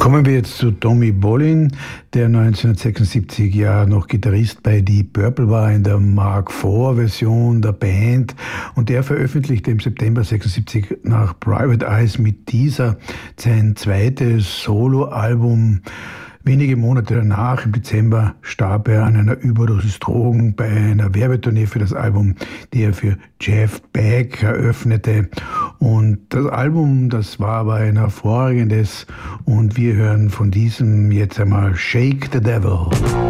Kommen wir jetzt zu Tommy Bolin, der 1976 ja noch Gitarrist bei Deep Purple war in der Mark IV-Version der Band, und der veröffentlichte im September 76 nach Private Eyes mit dieser sein zweites Soloalbum. Wenige Monate danach, im Dezember, starb er an einer Überdosis Drogen bei einer Werbetournee für das Album, die er für Jeff Beck eröffnete. Und das Album, das war aber ein hervorragendes, und wir hören von diesem jetzt einmal Shake the Devil.